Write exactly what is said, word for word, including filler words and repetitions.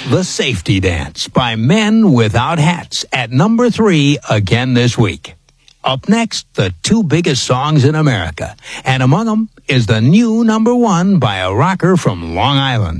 The Safety Dance by Men Without Hats at number three again this week. Up next, the two biggest songs in America, and among them is the new number one by a rocker from Long Island.